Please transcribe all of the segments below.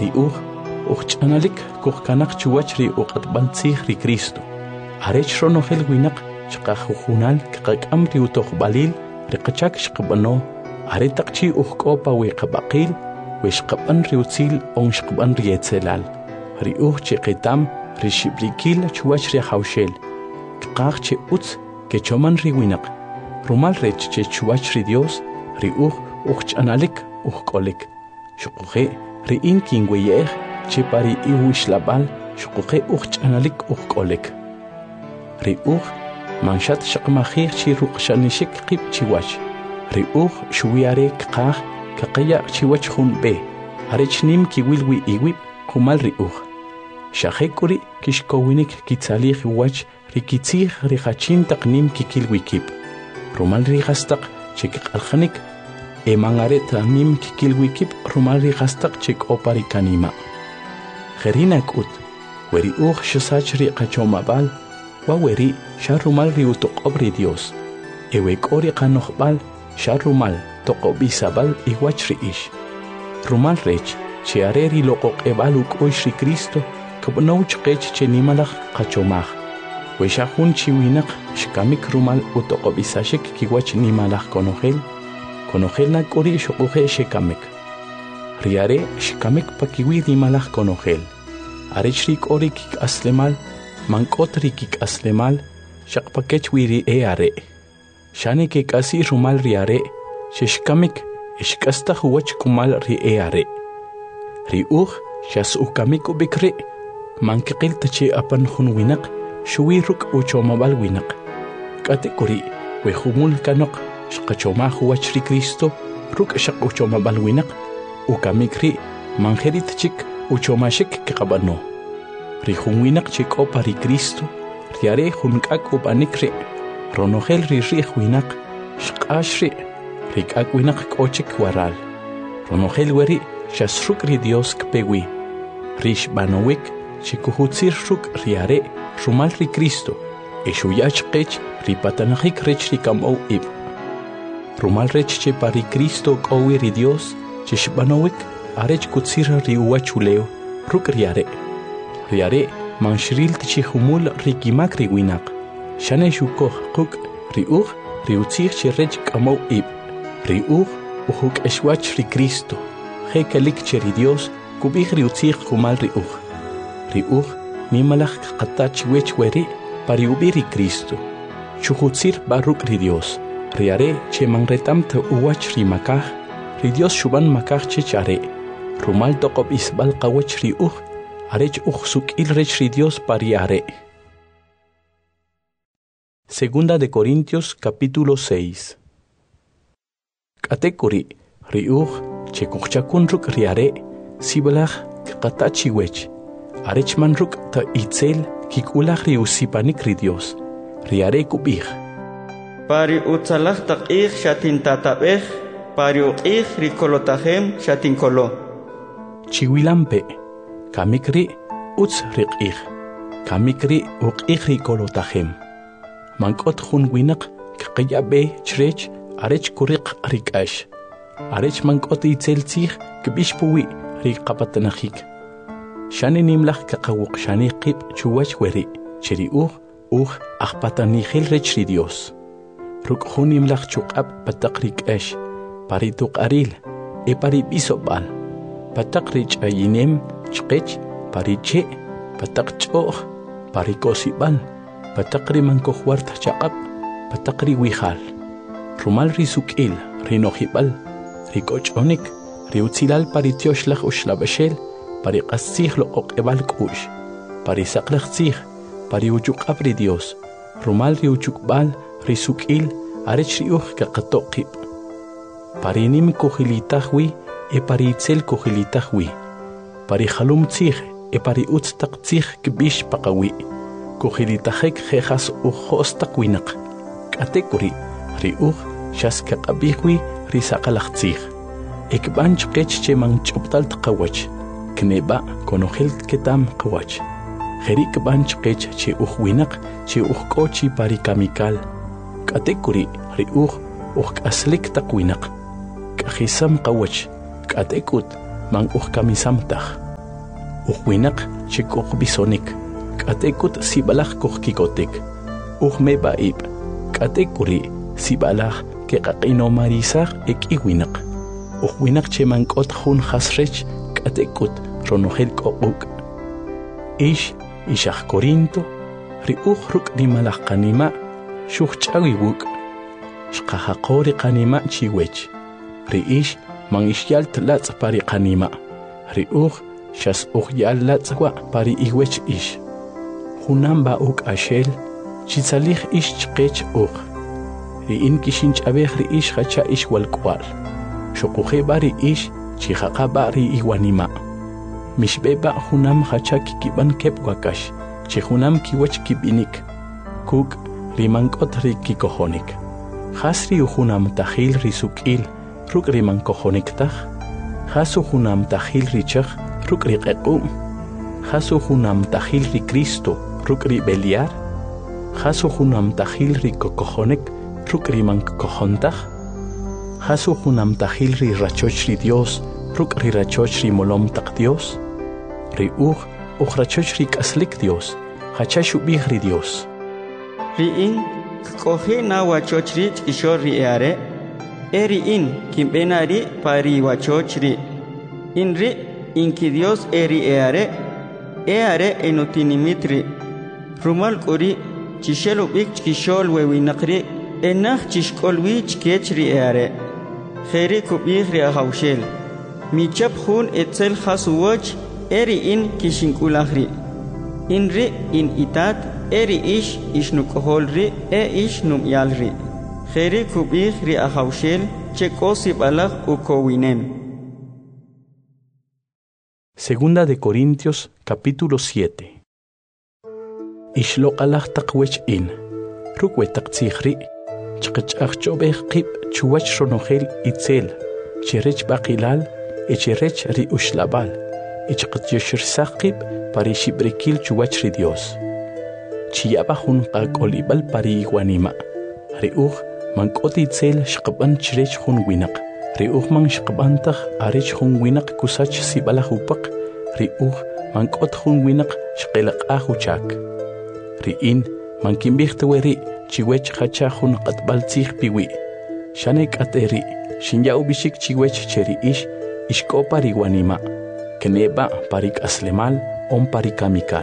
ri ch'analik kuhkanaq chuwach ri uqatbantzij ri Cristo. Arech ronojel winaq chqajujunal kqak'am ri utojbalil ri qachak xqab'ano aretaq chi ujk'opa wi qab'aqil wi xqab'an ri utzil on xqab'an ri etzelal. Ri chiqitam ri xib'rikil chuwach ri jawxel kqaj che utz kechoman ri winaq. Rumal rech che chuwach ri Dios ri ch'analik ujk'olik. Xuquje ri kinweyej che pari iwixlab'al xuquje ch'analik ujk'olik. Ri manshat xaqmajij chi ruqxanixik qib chiwach. Ri xuwiare kqaj kaqaya chiwach jun be. Arech nim kiwilwi iwib kumal ri Xajekuri kixkowinik kitzalij wach ri kitzij ri jachin taq nim kikilwi kib. Rumal ri gastaq che kiqaljanik emangareta nim kikilwi kib rumal ri gastaq che k'opari kanima. Jerina k'ut weri xasach ri qachomabal wa weri xa rumal ri utoqob ri Dios. Ewe k'ori qanojbal xa rumal toqobisabal iwach ri ix. Rumal rech che are ri loqoq'ebal uk'oix ri Cristo kab'now chqech che nimalaj qachomaj. We xa jun chi winaq xkamik rumal utoqob'isashik kiwach nimalaj konojel na k'ori xuquje xekamik. Ri are xkamik pakiwi nimalaj konojel. Arech ri k'ori kik'aslemal mank'ot ri kik'aslemal xaqpakech wi ri are. Xani kek'asi rumal ri are xexkamik xk'astaj wach kumal ri are. Ri xas'ukamik ub'ik ri' mankiqil tachi apan jun winaq xuwi ruk' uchomabal winaq. K'ate kuri we jumul kanoq xqachomaj wach ri Cristo ruk' xaq uchomabal winaq ukamik ri' manjerit chik uchomashik kiqab'ano. Ri jun winaq che k'opa ri Cristo ri are jun k'ak' ub'anik ri' ronojel ri ri'j winaq xq'ax ri' ri k'ak' winaq k'ochik waral. Ronojel weri xasruk' ri Dios kpewi. Ri xb'anowik che kujutzir ruk' ri are rumal ri Cristo xuyach qech ri patanajik rech ri kam'ow ib'. Rumal rech che pa ri Cristo k'owi ri Dios che xb'anowik arech kutzir ri uwachulew ruk' ri are. Ri are manxril tchi jumul ri kimak ri winaq. Xane xukoj quk' ri ri utzij che rech k'amow ib'. Ri ujuk'exwach ri Cristo jekelik che ri Dios kub'ij ri utzij kumal ri Ri nimalaj qatach wech weri pari ub'i ri Cristo. Chujutzir ba ruk' ri Dios. Ri are che manretam ta uwach ri makaj. Ri Dios xuban makaj chech are. Rumal toqob isbal qawach ri arech suk'il rech ri Dios pari are. Segunda de Corintios capítulo 6. K'ate kuri ri che kuqchakun ruk' ri are sibalaj qatachi wech. Arech man ruk' ta itzel kik'ulaj ri usipanik ri Dios. Ri are kub'ij. Pari utzalaj taq'ij xatintatab'ej, pari uq'ij ri kolotajem xatinkolo. Chiwilampe, kamik ri utz ri q'ij, kamik ri uq'ij ri kolotajem. Mank'ot jun winaq kqiyab'e chrech arech kuriq ri k'ax. Arech mank'ot itzel tzij kb'ix puwi ri qapatanajik. Xani nimlaj kaqawuqxani qib' chuwach weri cheri ajpatanijil rech ri Dios. Ruk' jun nimlaj chuq'ab' pataq ri k'ax pari tuq'aril pari b'isob'al. Pataq ri ch'ayinem chqech pari che' pataq ch'o'j pari kosib'al. Pataq ri mankojwart chaq'ab' pataq ri wijal. Rumal ri suk'il ri nojib'al ri k'och'onik ri utzilal pari tyoxlaj uxlab'exel pari q'atzij loq'oq'eb'al k'u'x pari saqlaj tzij pari uchuq'ab' ri Dios. Rumal ri uchukb'al ri suk'il arech ri kaqatoq qib'. Pari nim kujilitaj wi pari itzel kujilitaj wi. Pari jalum tzij pari utz taq tzij kb'ix paqawi'. Kujilitajek jejas ujos taq winaq. K'ate kuri ri xas kaq'ab'ij wi ri saqalaj tzij. Ekb'an chqech che manch'ubtal tqawach. Kneba konojel ketam qawach. Jeri kb'an chqech che winaq che k'o chi pari kamikal. K'ate kuri ri k'aslik taq winaq. K'ajisam qawach. K'ate k'ut man kamisam taj. Ujwinaq chikuq bisonik. Katekut sibalaj kuq kikotik. Ujme baib. Katekuri sibalaj ke qaqino marisaq ekiwinaq. Ujwinaq chemankot jun hasrech katekut ronojel koquk. Ish ishaq Corinto ri ruk rimalaj qanima shuqch'awi wuk. Shqajaqori qanima chiwech. Ri ish man ishyal tlatz pari qanima. Ri shas yal latzwa pari iwech ish. Junam uk ashel chitsalij ish chqech ri in kishin ch'abej ri ish hacha ish walkwal. Shuquje bari ish chijaqa bari iwanima. Mishbeba junam hacha kikiban kep wakash. Chijunam kiwech kibinik. Kuk rimankot ri kikohonik. Hasri junam tajil ri sukil ruk rimankohonik taj. Hasu junam tajil ri chaj ruk ri qequm. Hasu junam tajil ri Cristo ruk ri beliar. Hasu junam tajil ri kokohonik ruk rimankohontaj. Hasu junam tajil ri rachoch ri Dios ruk ri rachoch ri molom tak Dios. Ri rachoch ri kaslik Dios hacha shubij ri Dios. Ri in kohe na wachoch ri chkishor ri eare. Eri in kimbenari pari wachoch ri. In ri inki Dios eri eare enotinimitri. Rumal kuri chishelo bik chkishol wewinakri enach chishkolwi chkechri eare. Kheri kubih ri ahaushel. Michap hun etzel hasuwach eri in kishinkulahri. In ri in itat eri ish ishnukoholri ish numyalri. Kheri kubih ri ahaushel chekosi balaj ukowinem. Segunda de Corintios, capítulo 7. Ishloqalaj taqwech in. Rukwe taqtzihri. Chqach'achchobej qib chuwach ronojel itzel. Cherech baqilal, echerech ri ushlabal. Ichqatyoshrsaq qib pari shibrikil chuwach ri Dios. Chiyabajun qalqolibal pari iguanima. Ri mankot itzel shqaban chirech jun winaq. Ri man shqabantaj arech jun winaq kusach sibalaj upaq. Ri mankot jun winaq shqelaqaj uchak. Ri in mankinbijteweri chiwech hacha jun qatbal tzij piwi. Shanek ateri shinyaw bishik chiwech cheri ishkopa ri wanima. Keneba parik aslemal on parikamikal.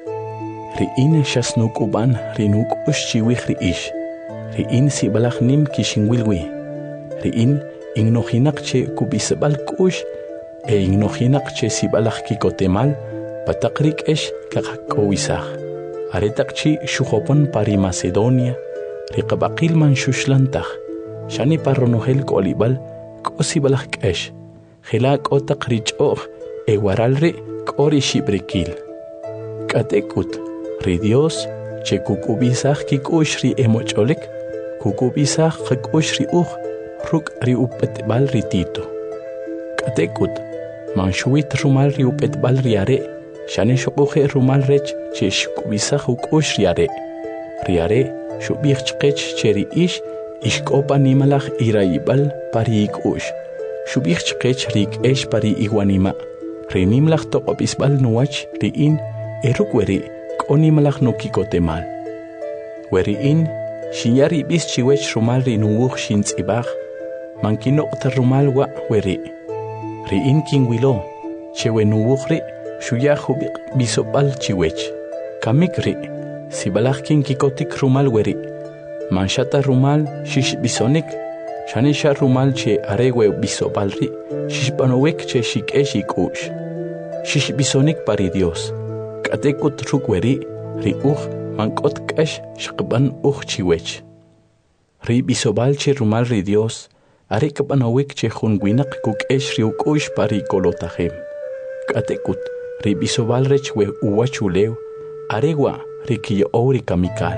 Ri in shasnuk uban ri nuk chiwij ri Ri in sibalaj nim kishinwilwi. Ri in ignojinak che kubisabal kush ignojinak che sibalaj kikotemal pataqrik kaqakowisaj. Aretak chi shujopon pari Macedonia. Ri qabaqil man shushlantaj. Shani parronojel kolibal kosibalaj k'esh. Jela k'otaq ri ch'oj ewaral ri k'ori shibrikil. K'atekut ri Dios che kukubisaj kikush ri emoch'olek. Kukubisaj qak'ush ri ruk ri upetbal ri Tito. K'atekut manshuwit rumal ri upetbal ri are. Shane shuquje rumal rech che shkubisaj uk'ush ri are. Ri are shubij chqech che ri ishkopa nimalaj irayibal pari ik'ush. Shubij chqech ri k'esh pari iwanima. Ri nimlaj toqopisbal nuwach ri in eruk weri k'onimalaj nukikotemal. Weri in shinyari bis chiwech rumal ri nuwuj shintz'ibaj. Mankinoqta rumal wa weri. Ri in kinwilo chewe nuwuj ri shuyahu bisobal chiwech. Kamik ri sibalaj kinkikotik rumal weri. Manshata rumal shish bisonik. Shanisha rumal che arewe bisobal ri shishpanowek che shikesh ikush. Shish bisonik pari Dios. Katekut ruk weri ri mankot k'esh shqban chiwech. Ri bisobal che rumal ri Dios are kapanowek che jun winaq kuk'esh ri uk'ush pari kolotajem. K'atekut ri bisobal rech we uwachulew arewa ri kiyo'ow ri kamikal.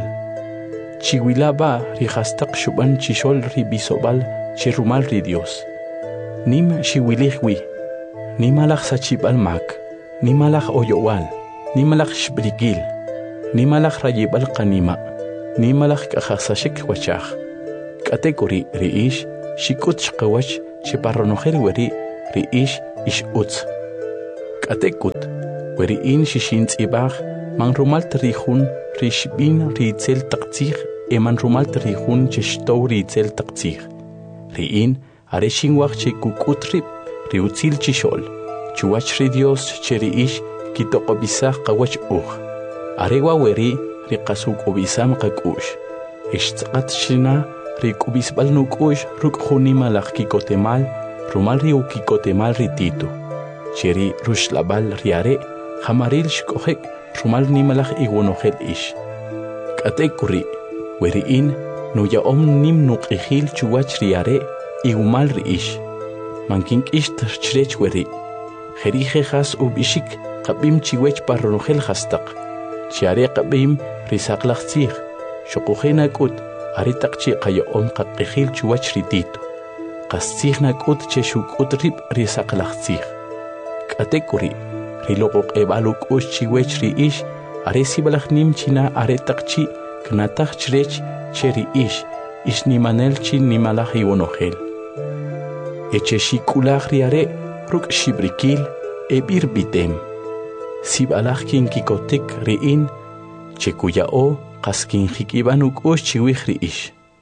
Chiwilaba ri hastaq shuban chishol ri bisobal che rumal ri Dios. Nim shiwilij wi. Nimalaj sachibal mak. Nimalaj oyowal. Nimalaj shbrigil. Nimalaj rayibal qanima. Nimalaj k'ajasashik wachaj. K'atekuri ri shikut shqawach che parronojel weri ri utz. K'atekut weri'in xixin tz'ibaj man rumal tarijun rixb'in ritzel taqtzij eman rumal tarijun chextow ritzel taqtzij ri'in are xinwaj che kuk'ut rib riutzil chixol chuwach ri Dios che ri'ix kitoq'obisaj qawach uj are wa weri riqasuk'obisam qak'ux ixtz'aqat xina rik'ubisb'al nuk'ux ruk' junimalaj kikotemal rumal riukikotemal rititu cheri ruxlab'al riare jamaril xk'ojek rumal nimalaj iwonojel ix k'atek'uri weri'in nuya'om nim nuq'ijil chuwach riare iwumal ri'ix mankink'ix chirech weri jerije jas ub'ixik qab'im chiwech parronojel jastaq chiare qab'im risaqlaj tzij xoqojej nak'ut are taq chi qaya'om qaq'ijil chuwach rititu qas tzij nak'ut che xuk'ut rib' risaqlaj tzij k'atek'uri riloq'oq'eb'al uk'ux chiwech ri'ix are sib'alaj nim china are taq chi knataj chirech che ri'ix ixnimanel chi nimalaj iwonojel eche xik'ulaj riare ruk' xibrikil eb'ir b'item sib'alaj kinkikotik ri'in che kuya'o qas kinjik'ib'an uk'ux chiwij ri'ix.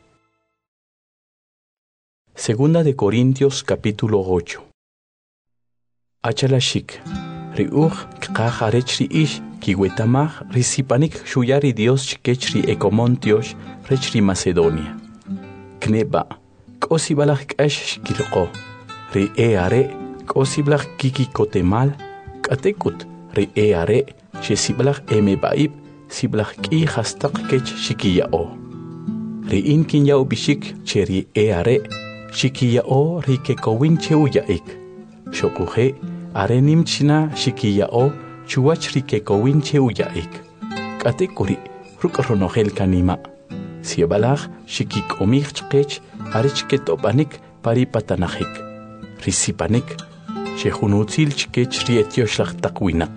Segunda de Corintios capítulo 8. Achalashik ri'uj kqaj arech ri'ix kiwetamaj risipanik xuya ri Dios chikech ri Ecomontiox rech ri Macedonia kneba k'osib'alaj k'ax xkirqo ri are k'osib'laj kikikotemal k'atek'ut ri are xesib'laj emeb'a'ib sib'laj k'i jastaq kech xikiya'o ri'in kinya'u b'ixik che ri are xikiya'o ri kekowin che uya'ik xoquje are nim china xikiya'o chuwach ri kekowin che uya'ik k'atek'uri ruk' ronojel kanima sib'alaj xikik'omij chqech are chket'ob'anik paripatanajik risipanik xejunutzil chkech ri etioxlaj taq winaq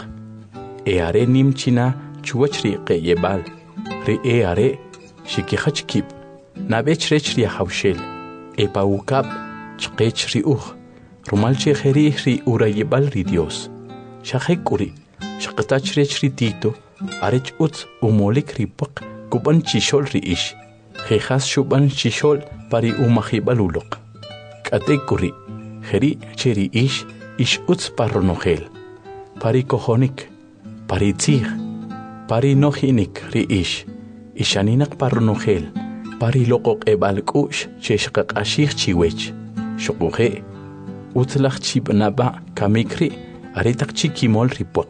are nim china chuwach ri qe'yeb'al ri are xikijach kib' nab'ech rech ri ajawxel epawukab' chqech ri uj rumal che jerij ri urayib'al ri Dios xajek'uri xaqtach rech ri Tito arech utz umolik ri puq kub'an chixol ri'ix jejas xub'an chixol pari umajib'al uloq k'atek'uri jeri' che ri'ix ix utz parronojel pari kojonik pari tzij pari noji'nik ri'ix ixaninaq parronojel pari loq'oq'eb'al k'u'x che xqaq'axij chiwech xoquje utzlaj chib'naba' kamik ri' are taq chi kimol ri puq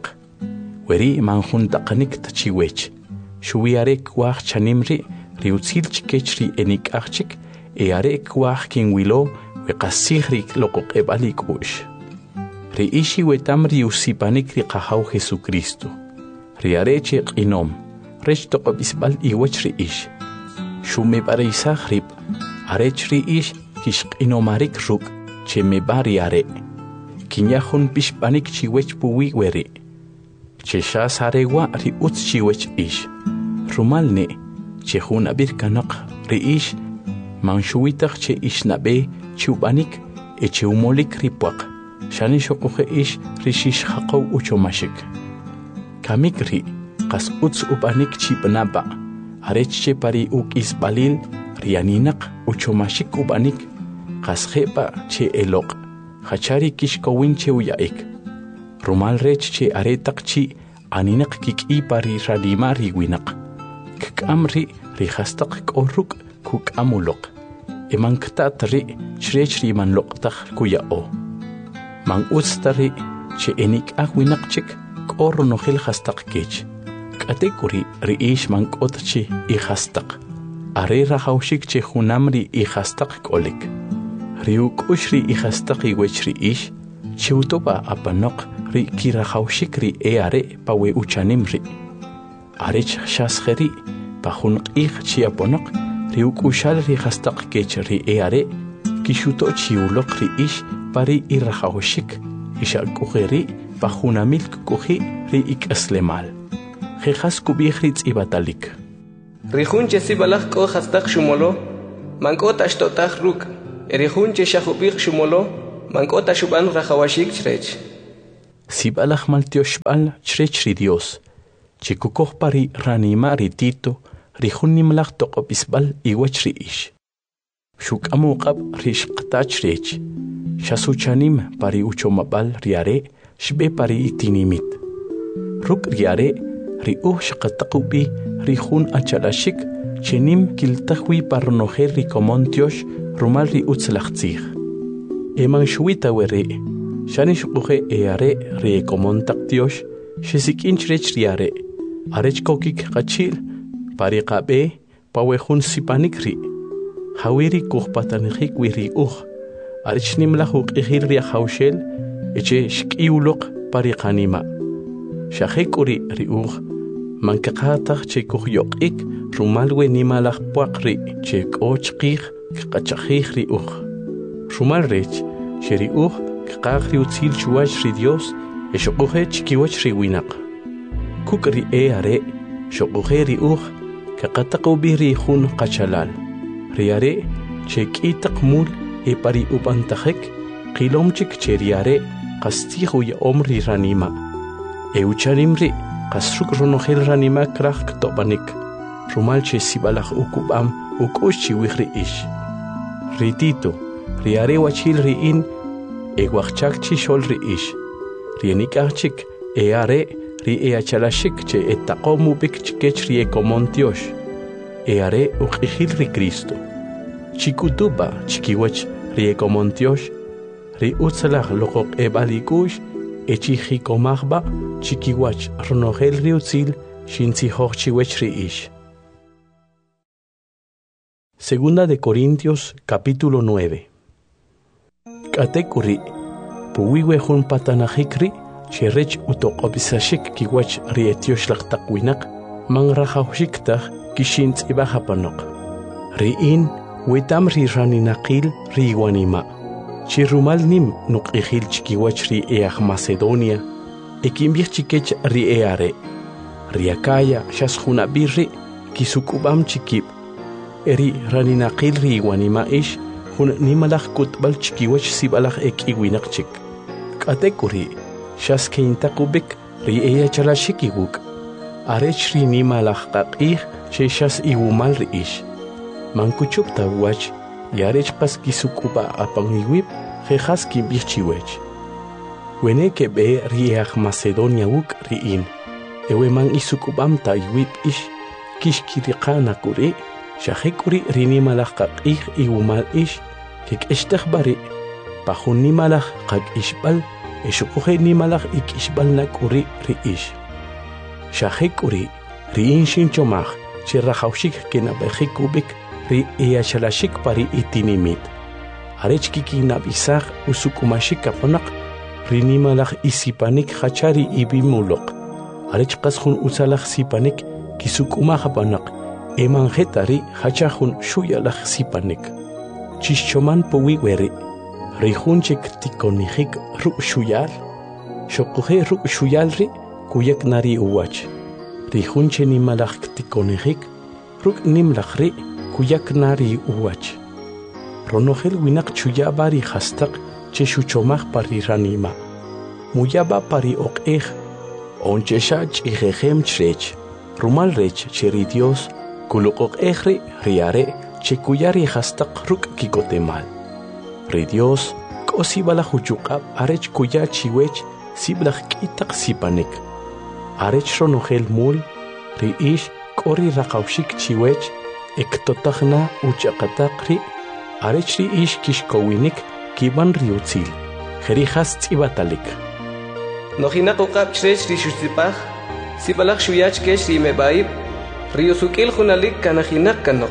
weri manjuntaqanik chiwech xuwi are kwaj chanim ri riutzil chkech ri enik'aj chik are kwaj kinwilo weqasij ri loq'oq'eb'al ik'u'x ri'ix iwetam ri usipanik ri qajaw Jesucristo ri are che q'inom rech toq'ob'isb'al iwach ri'ix xumeb'areysaj rib' arech ri'ix kixq'inomarik ruk' che meb'a ri are kinyajun pixb'anik chiwech puwi weri che xas arewa ri utz chiwech ix rumal ne che jun ab'ir kanaq ri'ix manxuwitaj che ixnab'e chiub'anik eche umolik ri puaq xani xoquje ix ri xixjaqow uchomaxik kamik ri qas utz ub'anik chib'naba' arech che pari uk'isb'alil ri aninaq uchomaxik ub'anik qas je'pa che eloq' jachari kixkowin che uya'ik rumal rech che are taq chi aninaq kik'i pari ranima ri winaq kk'am ri jastaq k'o ruk' kuk'am uloq eman kta't ri chirech ri manloq'taj kuya'o man utzta ri che enik'aj winaq chik k'o ronojel jastaq kech k'atek'uri ri'ix man k'ot chi ijastaq are rajawxik che junam ri ijastaq k'olik ri uk'ux ri ijastaq iwech ri'ix chiwtoba apanoq ri kirajawxik ri are pawe uchanim ri arech xasjeri pa jun q'ij chi aponoq ri uk'uxal ri jastaq kech ri are kixuto chiwloq ri'ix pari irajawxik ixak'ujeri pa junamil k'uji ri ik'aslemal jejas kub'ij ri tz'ibatalik ri jun che sib'alaj k'o jastaq xumolo man k'o taxto'taj ruk' ri jun che xajub'ij xumolo man k'o taxub'an rajawaxik chirech Sibalaj maltioshbal chri Dios. Chikukoh pari ranima ritito, rihunimlach toqopisbal iwachri ish. Shuk amuqab rishqtach rech. Shasuchanim pari uchomabal riare, shbe pari itinimit. Ruk riare, riuh shqataqubi rihun achalashik, chenim kiltahwi parnoher ricomontiosh, rumal riutzlachtzig. Eman shuita were, shanish uge eare recomontactiosh, shesikinch rech riare. Arech kokik kachil, pari qabe, pawehun sipanikri. Hawiri kuhpatanihik wiri Arech nimlahuk ihir ria haushel, eche shkiulok pari kanima. Shahekuri mankaqataq che kuhyokik, rumalwe nimalach puakri, che kochkik, kachahik Rumal rech, che kaqri utzil chuach ri Dios, eshokuhe chikiwach winak. Kukri are, shokuhe kaqataqubi rihun qachalal. Riare, che kitak mul, pari upantajek, qilomchik che riare, qastihu ya omri ranima. Eucharimri, qasruk ronohel ranima krach ktobanik. Rumal che sibalach ukubam, ukushi wihri ish. Ritito, riare wachil riin, wachchak chishol ri ish. Rienikachik, are, achalashik che etaqomubik chikech riecomontiosh. Are uqihil ri Cristo. Chikutuba chikiwach riecomontiosh. Ri utzalach lokok ebalikush. Echijikomahba chikiwach ronogel riutzil shinzihoch chiwech ri ish. Segunda de Corintios capítulo 9. Katekuri puwiwe hun patanahikri cherech utoqobisashik kiwach rietiosh laqtaqwinak mangrahawshiktah kishintz ibahapanok. Riin witam ri raninaqil riwanima. Chirumal nim nuqihil chikiwach ri Macedonia, ekimbich chikech ri are. Riakaya shashunabirri kisukubam chikib. Eri raninaqil ri wanima ish hun nimalach kutbal chikiwach sibalach iwinak chik. Katekuri shaskeintakubik ri chalashikiguk. Arech ri nimalach qaqih sheshas iwumal ri ish. Mankuchupta wach yarech pas kisukuba apangiwip jejas kimbichiwech. Wene que be riach Macedonia wuk riin. Ewe man isukubam ta iwip ish kishkiriqana kuri shahikuri rinimalach qaqih iwumal ish kik eshtahbari pahun nimalach qaq ishbal eshukuhe nimalach ik ishbal nakuri ri ish. Shahikuri riin shinchomach chirrahawshik kenabejikubik ri chalashik pari itinimit. Arech kikinabisach usukumashik kaponak rinimalach isipanik hachari ibimulok. Arech qashun usalach sipanik kisukumach panak emanjetari hachahun shuyalach sipanik. Chischoman puwiweri rihunchik tikonihik ru shuyal. Shokuhe ru shuyalri kuyak nari uwach. Rihunche nimalach tikonihik ruk nimlachri kuyak nari uwach. Ronogel winak chuyabari hastak che shuchomach pari ranima. Muyaba pari oqej. Onchesha chijejem chrech. Rumal rech cheri Dios. Kuluk oqejri riare che kuyari hastak ruk kikotemal. Ri Dios kosibala huchukab arech kuya chiwech siblach kitak sipanik. Arech ronogel mul ri ish kori raqawshik chiwech ektotagna uchaqataqri arechri ish kishkowinik kiban riutzil jerijas tzibatalik. Nojinak uqab chrech rishustipaj sibalach shuyach kesh rimebaib riusukil junalik kanajinak kanok.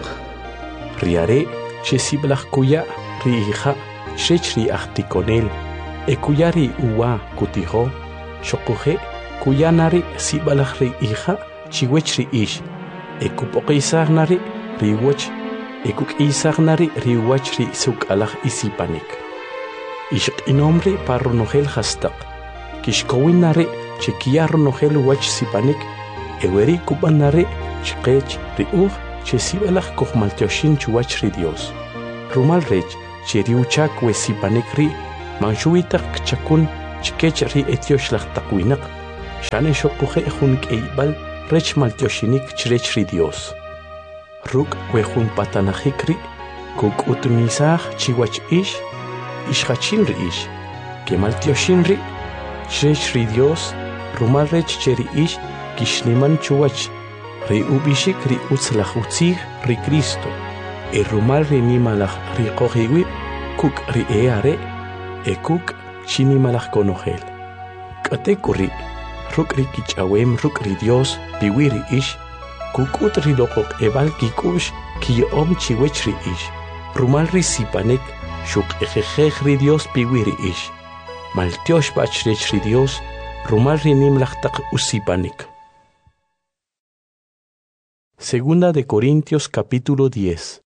Riare che sibalach kuya riija chrech riachtikonel kuya ri uwa kutijo shokuje kuya nari sibalach riija chiwech ri ish ekupoqisaj nari riwach ekuk isagnari riwach ri sukalach isipanik. Ishq inomri parronogel hastak. Kishkowinari chikiarronogel wach sipanik. Eweri kubanari chikech riuj chesibalach kohmaltioshin chuwach ri Dios. Rumal rech cheriuchak we sipanik ri manshuitak chakun chkech ri etiosh lach taqwinak shane shoquje jun keibal rech maltioshinik chrech ri Dios ruk we jun patanajikri kuk utmisaj chiwach ishachim ri que maltioshin ri chrech ri Dios rumal rech cheri kishniman chuwach ri ubishik ri utzlach utzig ri Cristo rumal ri nimalach ri qohiwi kuk ri eare kuk chinimalach konojel katekuri ruk ri kichawem ruk ri Dios biwiri kukut ri lokok ebal kikush kiyom chiwech ri rumal ri sipanek shuk ejejej ri Dios biwiri maltiosh bachrech ri Dios rumal ri nimlach tak usipanek. Segunda de Corintios capítulo 10.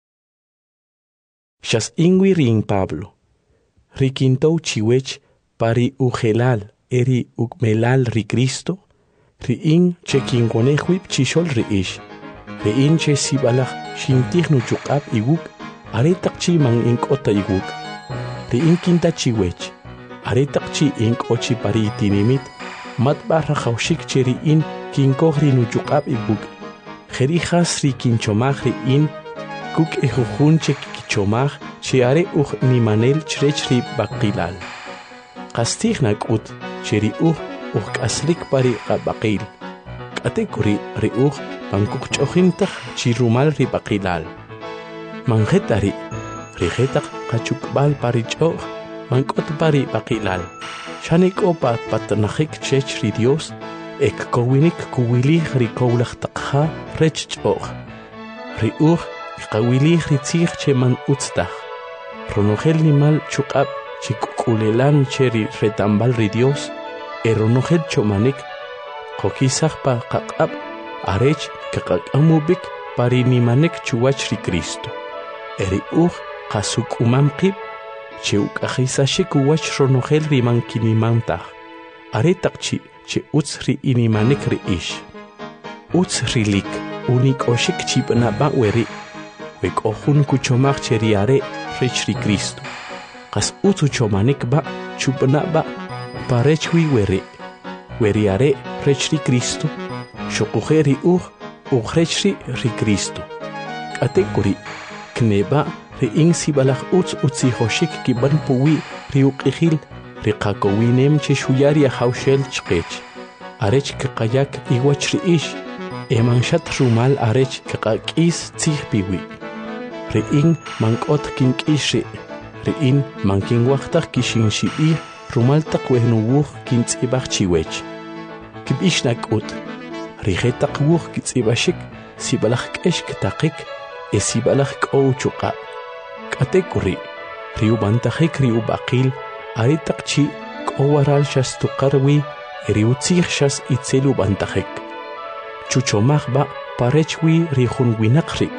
Shas ingwi ring Pablo. Rikintou chiwech pari ugelal eri ukmelal ri Cristo. Ri che kingonejwip chishol ri Ri che sibalach shintignu chukab iguk aretak chi man inkota iguk. Ri kinta chiwech aretak chi inkochi pari itinimit matbarra jaushik cheri kinkogri nu chukab iguk. Jerijas ri kinchomaj ri kuk ejujunche kichomaj chiare nimanel chrech ri baqilal. Kastignak cheri kaslik pari baqil. Katekuri ri pankukchojintach chirumal ri baqilal. Manjetari rijetak kachukbal pari choj mankot pari baqilal. Shanik opa patnajik chech ri Dios kowinik kuwilig ri kowlach takha rech choj. Ri kawilig ri tzig che man utztach. Ronogel nimal chukab chikukulelan cheri retambal ri Dios ronogel chomanik kokisach pa kakab arech kakakambubik pari nimanek chuwach ri Cristo. Eri kasuk umamkib cheuk ajisashik uwach ronogel ri mankinimantach. Aretakchi che utz ri inimanek ri Utz rilik unik oshik chipnaba weri. Wek ohun kuchomach cheri are rech ri Cristo. Kas utzu chomanik ba chupnaba parechwi weri are rech ri Cristo. Shokujeri rech ri Cristo. Katekuri kneba ri sibalach utzi hoshik kiban puwi ri ukihil ri kakowinem che shuyari haushel chkech. Arech kakayak iwach ri emanshat rumal arech kakakis tzih piwi. Ri mankot kinkish ri mankinwachtak kishin shibi rumal tak wehnuwuch kintzibach chiwech. Kibishnak rijetak wuch kitzibashik sibalach kesh kitakik sibalach k'ow chuqa. Katekuri riubantajik riubaqil aritak chi k'owaral shas tuqarwi riutzih shas itzelu bantajik. Chuchomach ba parechwi rijun winakri.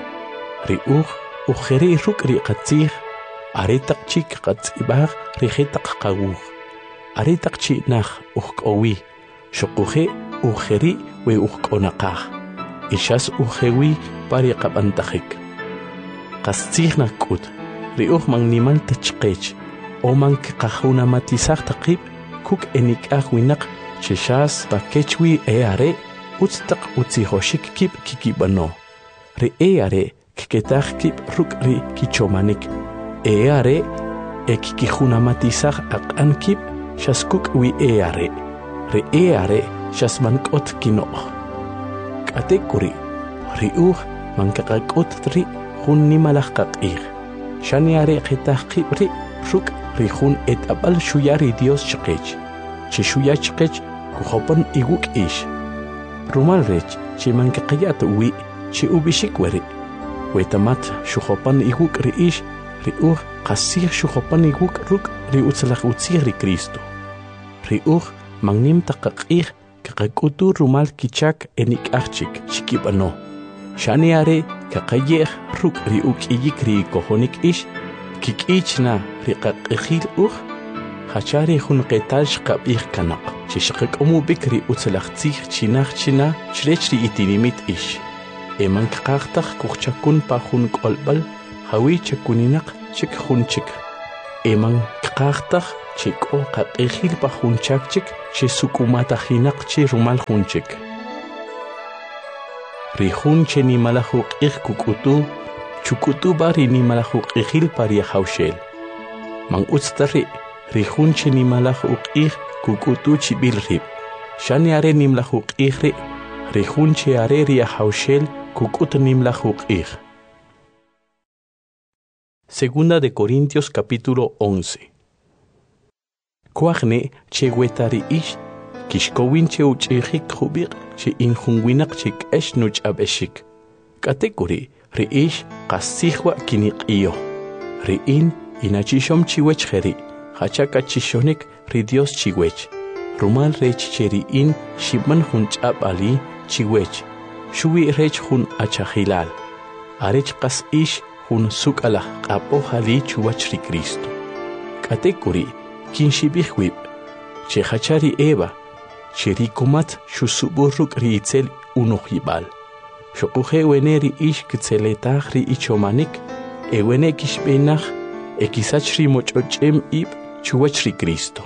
Ujeri ruk ri qatzih aritak chi qatzibach rijetak qawuch. Aritak chi nach k'owi shokuje ujeri we ujkonaqaj. Ishas ujewi pari qabantajik. Qatzih nakut ri man nimal tachqech o man qajuna matisaj taqib kuk enikaj winak cheshas pakechwi are utztaq utzihoshik kip kikibano. Ri are ketaj kip ruk ri kichomanik. Are kikijuna matisaj aqan kip shaskuk wi are. Ri are shasmankot kinoch. Katekuri ri mankaqakot tri jun nimalaj qaq'ij. Shani are ketaj kip ri ruk ri jun etabal shuyari Dios chqech. Che shuya chqech kujopan iguk Rumal rech che mankaqayat wi che ubishik weri. Wetamat shujopan iguk ri ri qasih shujopan iguk ruk ri utzlach utzih ri Cristo. Ri magnim taqaq'ij kaqakutu rumal kichak enik'ajchik chikibano. Shani are kaqayej ruk ri uk'iyik ri kojonik kik'ichna ri qaq'ijil hachari jun qetal shqab'ij kanaq. Chishqak'umubik ri utzlach tzij chinaj china chrech ri itinimit mankaqaqtaj kujchakun pa jun k'olb'al jawi chakuninaq chik jun chik. eman kqaqtaj chik'o qaq'ijil pa junchakchik che sukumatajinaq che rumal junchik rijun che nimalajuq ij kuk'utu chuk'utu ba ri nimalajuq ijil pari hawshel man utztari rijun che nimalajuq ij kuk'utu chibil rib shani are nimlajuq ij ri rijun che are ri hawshel kuk'ut nimlajuq ij. Segunda de Corintios capítulo 11. Kuagne che wetari ish kishkowin che uchihik khubir che injunwinak che kesh nuch abeshik katekuri ri ish qasihwa kiniqiyo ri in inachishom chiwech kheri hachaka chishonik ri Dios chiwech rumal rech cheri in shibman hunchab ali chiwech shuwi rech hun achahilal arech qas ish hun sukala qapo hali chuwach ri Cristo katekuri kinshibihwib che hachari eva cheri kumat shusuburuk ri itzel unohibal shokuhe weneri ish kitzeletah ri ichomanik ewene kishbenach ekisach ri mochochem ib chuwach ri Cristo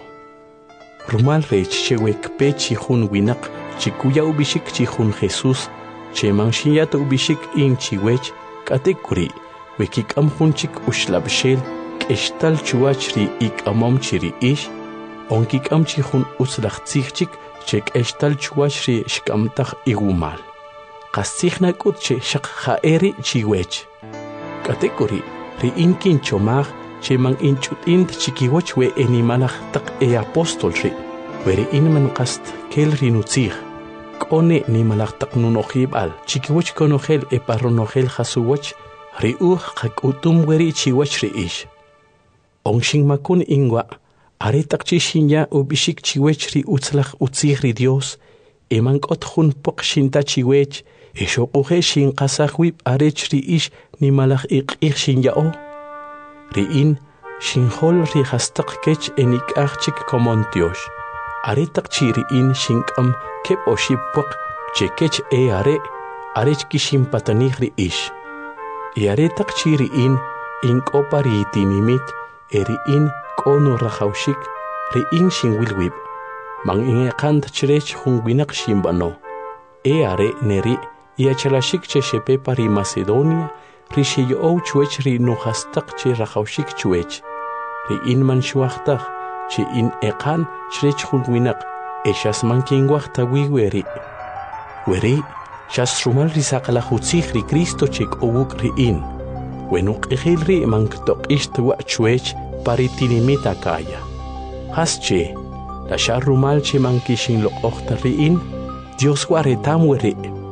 rumal rech chewek pechi hun winak chikuya ubishik chi hun Jesus che manshiyat ubishik in chiwech katekuri wekikam hunchik ushlabshel keshtal chuwach ri ikamom chiri ish onkikam chi hun uslachtsichik chek eshtal chuwach ri shkamtach igumal qasichna kut che shaq khaeri chiwech katekuri ri inkin chomag che man inchut int chikiwach we animalach tak e apostol ri weri inman qast kel rinutzig kone nimalach tak nunohibal chikiwach konogel e parronogel khasuwach ri qakutum weri chiwach ri ish ongshing makun ingwa aretak chishinya ubishik chiwech ri utzlach utzig ri Dios eman kothun pokshinta chiwech eshoquhe shin qasahwib arech ri ish nimalach iqig shinyao ri in shinhol ri hastaq kech enik archik komontiosh aretak chiri in shinkam kep oshipok chekech e arech kishim patanig ri ish aretak chiri in inkopari tinimit eri in kono rahawshik ri in shingwilwib mang ingeqant chirech hungwinak shimbano are neri iachalashik che shepe pari Macedonia ri sheyo chuech ri nuhastaq che rahawshik chuech ri in man shuachtaq che in eqan chirech hungwinak eshas man kingwaqta wiweri weri shasrumal ri saqalahutzig ri Cristo chek owuk ri in wenuk ijil ri man ktoqisht wa chuech paritinimita kaya hasche la sharumal che man kishin lo okhta ri in Dios waretam weri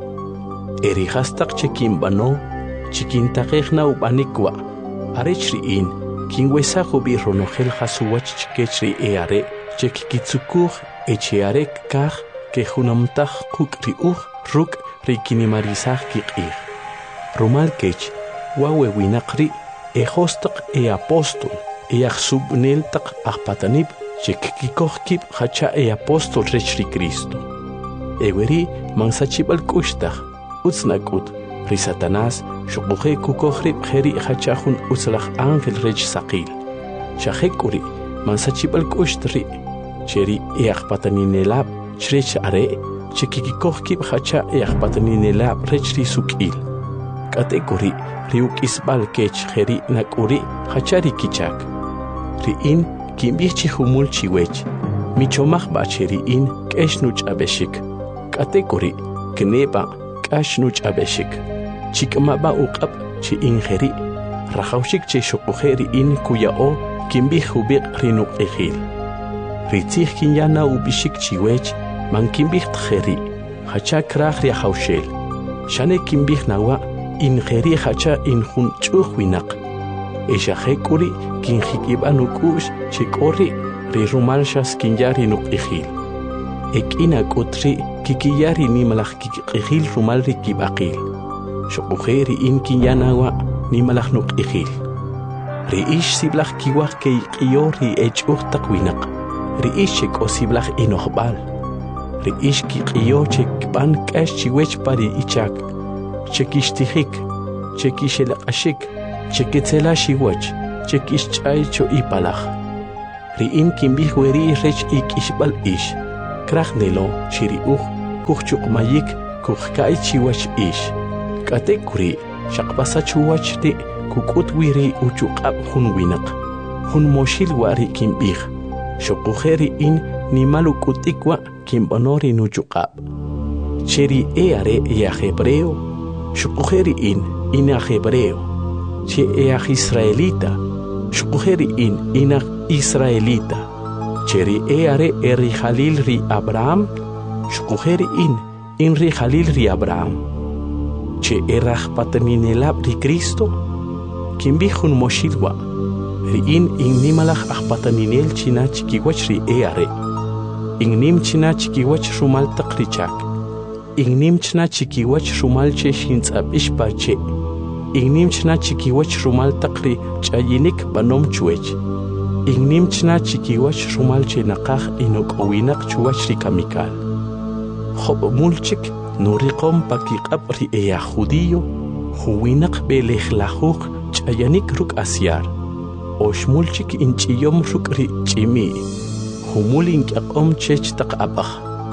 eri hastaq che kimbano chikintaqeqna ubanikwa arech ri in kingwesa khubi ronogel hasuwach chikech ri eare chekikitsukuj echiare kaj ke junamtaj quk ri ruk ri kinimarizaj kiq'ij rumal kech wawe winaqri hostaq apostol axubnel taq ajpatanib chekikikojkib hacha apostol rech ri Cristo eweri mansachibal kushtaj utznakut ri Satanás shuquje kukojri kheri hacha jun utzlaj ángel rech saqil shajekuri mansachibal kushtri cheri ajpataninelab chrech are chekikikojkib hacha ajpataninelab rech ri suk'il katekuri riuk isbal kech kheri nakuri hachari kichak ri in kimbichi humul chiwech michomaj bacheri in keshnuch abeshik katekuri kneba kashnuch abeshik chikmaba uqab chi ingeri rahawshik che shuqujeri in kuyao kimbi hubiq rinuk ejil ritzig kinyana ubishik chiwech man kimbi kheri hacha kraj ri hawshel shane kimbi nawa in kheri hacha in hun chuhwinak eshajekuri kinjikibanukush chikori ri rumalshas kinyari nuk ijil ekina kutri kikiyari nimalaj kikijil rumal ri kibaqil shuqujeri in kinyanawa nimalaj nuk ijil ri ish siblaj kiwaj ke qiyori echuj taqwinak ri ish kosiblaj inohbal ri ish kiqiyo chekban kash chiwech pari ichak chekishtijik chekishelaqashik cheketsela shiwach chekishchay cho ipalaj. Riin kimbih weri rech ikishbal ish. Krach nelo chiri kuchuk mayik kuchkai chiwach ish. Kate kuri shakbasa chuwach te kukut wiri uchuqab hun winak. Hun moshil wari kimbih. Shokujeri in nimalu kutikwa kimbonori nuchuqab. Cheri eare ya hebreo. Shokujeri ina hebreo. Che ea israelita. Shukujeri ina israelita. Cheri eare eri Jalil ri Abraham. Shukujeri in ri Jalil ri Abraham. Che erach pataninelab ri Cristo. Kimbihun moshilwa. Ri in nimalach pataninel china chikiwach ri eare. Nim china chikiwach rumal takrichak. Nim china chikiwach rumal che shintzab ishpache. Ignim chna chikiwach rumal takri chayinik banom chuech. Ignim chna chikiwach rumal chenakaj inok owinak chuach rikamikal. Job mulchik nurikom pakikab ri eya judío, huwinak belejlajuk chayanik ruk asyar. Oshmulchik inchiyom ruk ri chimi. Humul inkakom chech tak abaj.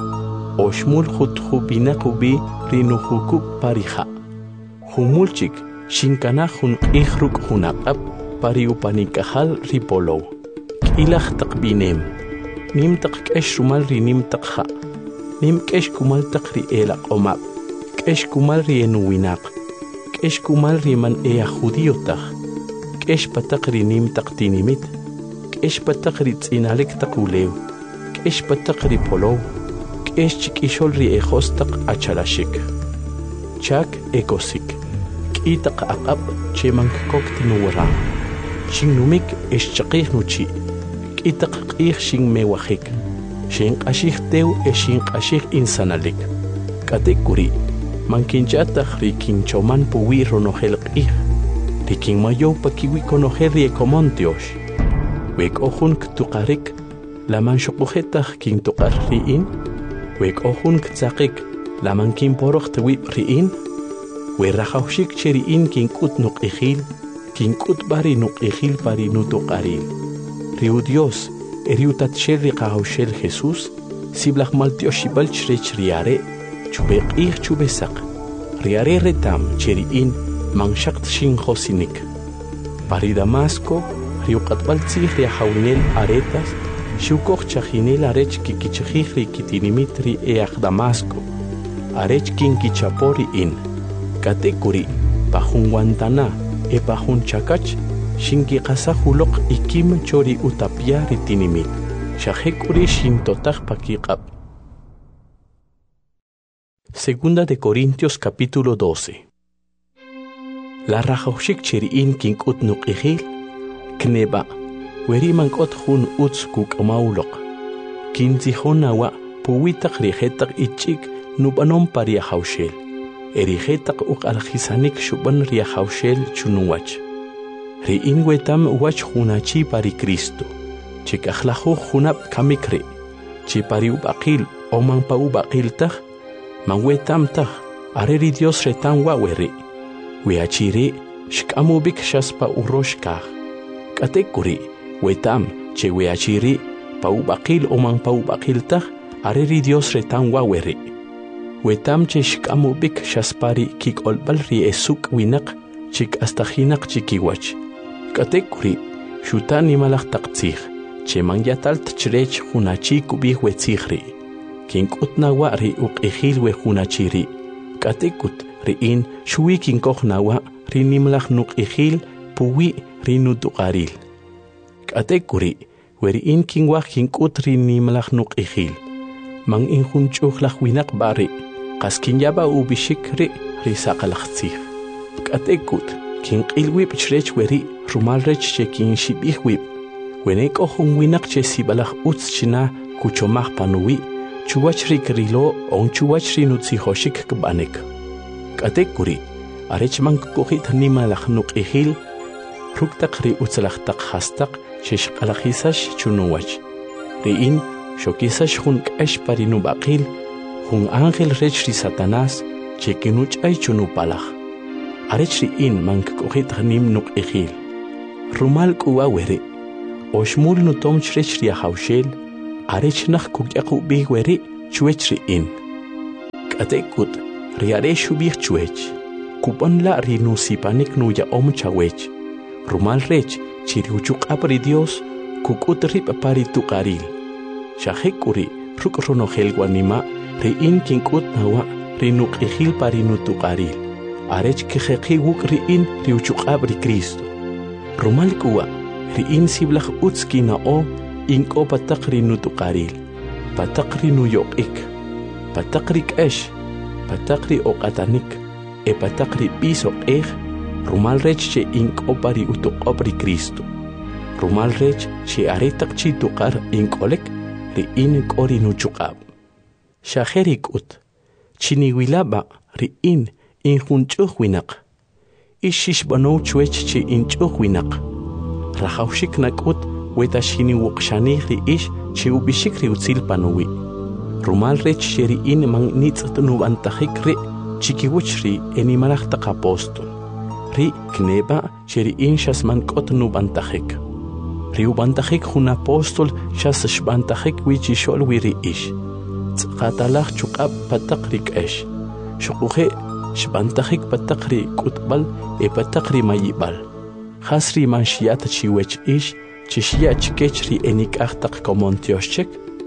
Oshmul jutjubinak ubi rinuhukuk parija. Humulchik shinkana hun ihruk hunaqab pariupanikahal ripolo. Kilach takbinem. Nim tak kesh rumal ri nim takha. Nim kesh kumal tak ri elak omab. Kesh kumal ri enuwinak. Kesh kumal ri man eya judíotach. Kesh patak ri nim tak tinimit. Kesh patak ri tzinalik tak ulew. Kesh patak ri polo. Kesh chikishol ri ejos tak achalashik. Chak ekosik. Itaq aqab chemang koktinuwara. Shin numik eschaqih nuchi. Itaq qih shin mewahik. Shin qashih tew shin qashih insanalik. Katekuri mankinchata rikin choman puwi ronohel qih. Rikin mayo pakiwi konoher riekomontiosh. Wek ohun ktuqarik laman shuquhetah kin tuqar riin. Wek ohun ktzaqik laman kin poroq tewib riin. Werrajaushik cheriin kinkut nuqijil, kinkut bari nuqijil pari nutuqaril. Riu Dios, eriutat cherri qahaushel Jesús, siblach maltioshibal chrech riare, chubeqih chubesak. Riare retam cheriin manshakt shin josinik. Pari Damasco, riu qatbaltzih riahaunel aretas, shiukoch chajinel arech kikichajih rikitinimitri each Damasco, arech kinkichapori in. Katekuri pahun Guantana pahun Chakach shinki qasahulok ikim chori utapia ritinimit shahekuri shintotaj pakiqab. Segunda de Corintios capítulo 12. La rajaushik cheriin kinkut nuqihil kneba weriman kot hun uts kukamaulok kinzihonawa puwitak rihetak ichik nubanom paria haushel. Erijetak uqaljisanik shuban riajaushel chunuwach. Riin wetam wach hunachi pari Cristo. Chikajlaju hunab kamikri. Chipari ubaqil oman pa ubaqil taj. Man wetam taj. Areri Dios retan waweri. Weachiri shkamubik shaspa uroshkaj. Katekuri wetam che weachiri pa ubaqil oman pa ubaqil taj. Areri Dios retan waweri. Wetam che shkamubik shaspari kik olbal ri esuk winak chik astajinak chikiwach. Katekuri shutani malach taqtzih che mangyatalt chrech hunachi kubih wetzihri. Kinkut nawa ri uqihil we hunachiri. Katekut riin shui kinkoch nawa ri nimlach nuqihil puwi ri nutuqaril. Katekuri weriin kinwach kinkut ri nimlach nuqihil. Mang injunchuhlach winak bari. Qaskinyaba ubishikri risaqalaqtzih. Katekut kinqilwib chrech weri rumalrech che kinshibihwib. Wenek ohun winak che sibalach utz china kuchomach panuwi chuwach rikrilo on chuwach rinutzihoshik kbanek. Katekuri arechman kukuhit nimalach nuqihil ruktak ri utzlachtak hastak sheshqalajisash chunuwach. Riin shokisash hun k'ash parinubaqil hun ángel rechri Satanás chekinuch ay chunupalach. Arechri in mank kuhit nim nuqihil. rumal kuwa weri oshmul nutom chrech ria haushel arech nach kukyaqu bi weri chuechri in katekut riare shubir chuech kupon la rinusipanik nuya chawech rumal rech chiriuchuk apri Dios kukut rip pari tuqaril shahekuri ruk ronohel guanima ri in kinkut nawa rinuk ejil pari nutuqaril arech kejeqi wuk ri in riuchuk apri Cristo rumal kuwa ri in siblach utskina o inko patakri nutuqaril patakri nuyoqik patakri k'esh patakri oqatanik e patakri piso rumal rech che inko pari utuqopri Cristo rumal rech che aretak chi tuqar inkolek ri in kori nuchuqab shaherikut chini wilaba ri in junchuq winaq ishish bano chuech che inchuq winaq rahawshik nakut weta shini wuqshani ri ish che ubishik ri utzil panowi rumal rech che ri in man nitzat nubantajik ri chikiwuchri enimarach taqapostol ri kneba che ri in shasman kot nubantajik ri ubantajik jun apostol shas shbantajik wichishol wiri ish tsqatalach chuqab pataq ri k'esh shuquje shbantajik pataq ri kutbal e pataq ri mayibal hasri man shiat chiwech ish chishia chikech ri enik'aj taq komontioshchek